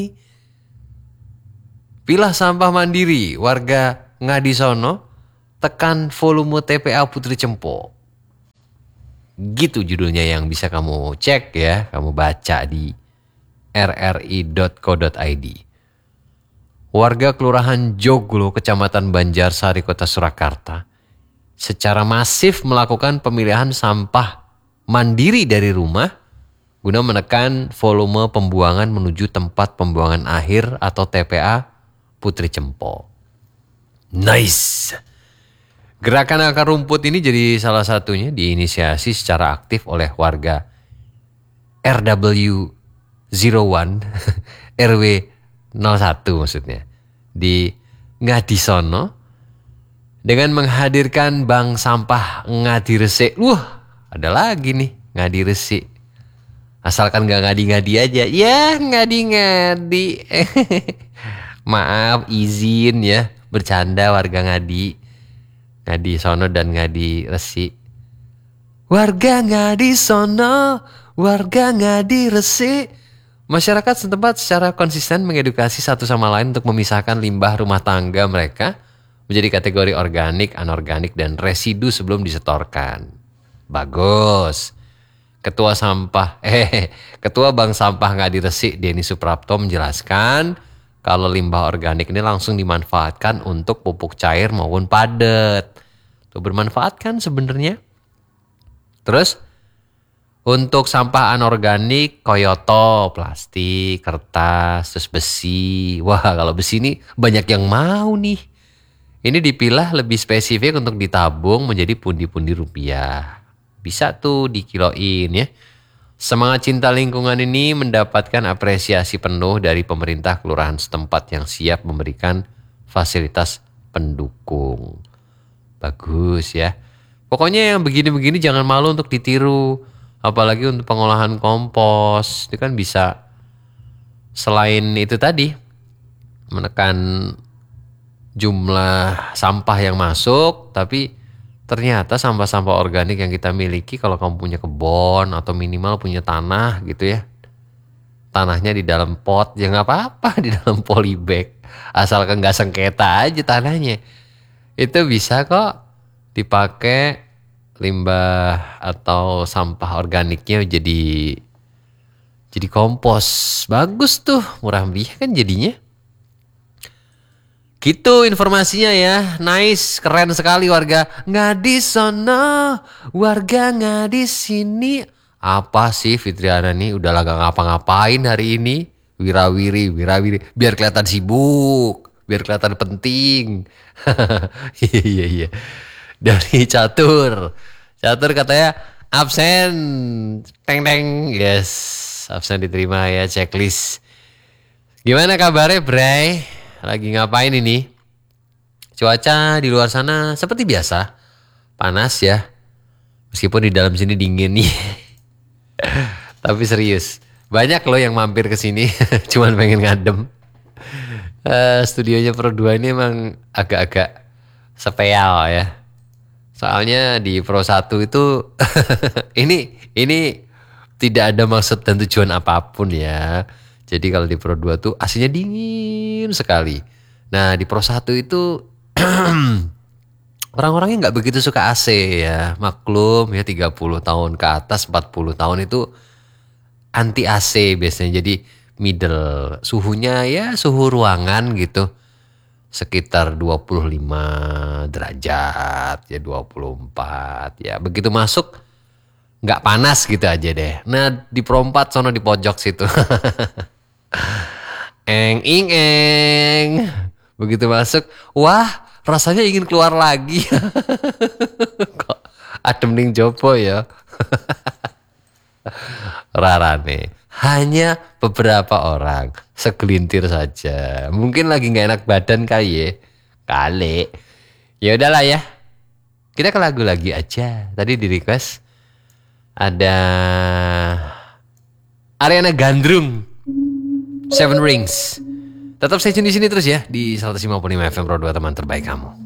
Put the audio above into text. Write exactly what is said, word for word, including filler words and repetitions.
Pilah sampah mandiri, warga Ngadisono, tekan volume T P A Putri Cempo. Gitu judulnya yang bisa kamu cek ya, kamu baca di r r i dot co dot i d. Warga Kelurahan Joglo, Kecamatan Banjarsari, Kota Surakarta, secara masif melakukan pemilihan sampah mandiri dari rumah guna menekan volume pembuangan menuju tempat pembuangan akhir atau T P A Putri Cempo. Nice. Gerakan akar rumput ini jadi salah satunya diinisiasi secara aktif oleh warga R W nol satu R W nol satu maksudnya di Ngadisono dengan menghadirkan bank sampah Ngadiresik. Wah, ada lagi nih Ngadiresik. Asalkan gak ngadi-ngadi aja. Ya, ngadi-ngadi. Maaf, izin ya. Bercanda warga Ngadi. Ngadi Sono dan Ngadi Resik. Warga Ngadi Sono, warga Ngadi Resik. Masyarakat setempat secara konsisten mengedukasi satu sama lain untuk memisahkan limbah rumah tangga mereka menjadi kategori organik, anorganik, dan residu sebelum disetorkan. Bagus. Ketua sampah, eh, Ketua Bank Sampah Ngadi Resik, Denny Suprapto, menjelaskan kalau limbah organik ini langsung dimanfaatkan untuk pupuk cair maupun padat. Tuh bermanfaat kan sebenarnya. Terus untuk sampah anorganik, koyoto, plastik, kertas, terus besi. Wah, kalau besi ini banyak yang mau nih. Ini dipilah lebih spesifik untuk ditabung menjadi pundi-pundi rupiah. Bisa tuh dikiloin ya. Semangat cinta lingkungan ini mendapatkan apresiasi penuh dari pemerintah kelurahan setempat yang siap memberikan fasilitas pendukung. Bagus ya. Pokoknya yang begini-begini jangan malu untuk ditiru. Apalagi untuk pengolahan kompos. Itu kan bisa selain itu tadi menekan jumlah sampah yang masuk, tapi ternyata sampah-sampah organik yang kita miliki kalau kamu punya kebun atau minimal punya tanah gitu ya. Tanahnya di dalam pot, ya nggak apa-apa di dalam polybag. Asalkan nggak sengketa aja tanahnya. Itu bisa kok dipakai limbah atau sampah organiknya jadi jadi kompos. Bagus tuh, murah meriah kan jadinya. Gitu informasinya ya. Nice, keren sekali warga Ngadisono, warga Ngadisini. Apa sih Fitriana nih udah lah gak ngapa-ngapain hari ini. Wirawiri, wirawiri. Biar kelihatan sibuk, biar kelihatan penting. Iya, iya, iya. Dari Catur. Catur katanya absen. Teng-teng. Yes, absen diterima ya, checklist. Gimana kabarnya Bray? Lagi ngapain ini? Cuaca di luar sana seperti biasa. Panas ya. Meskipun di dalam sini dingin nih. Tapi serius. Banyak loh yang mampir ke sini. Cuman pengen ngadem. Uh, studionya Pro dua ini emang agak-agak spesial ya. Soalnya di Pro satu itu. ini ini tidak ada maksud dan tujuan apapun ya. Jadi kalau di Pro dua tuh A C-nya dingin sekali. Nah di Pro satu itu orang-orangnya nggak begitu suka A C ya. Maklum ya tiga puluh tahun ke atas, empat puluh tahun itu anti A C biasanya. Jadi middle, suhunya ya suhu ruangan gitu. Sekitar dua puluh lima derajat ya, dua puluh empat ya. Begitu masuk nggak panas gitu aja deh. Nah di Pro empat sono di pojok situ. Eng ing eng. Begitu masuk, wah rasanya ingin keluar lagi. Kok adem ning jopo ya. Rarane. Hanya beberapa orang, segelintir saja. Mungkin lagi nggak enak badan kali ya. Kali. Ya udahlah ya. Kita ke lagu lagi aja. Tadi di request ada Ariana Gandrung. Seven Rings. Tetap stay tune di sini terus ya di seratus lima puluh lima F M Pro dua, teman terbaik kamu.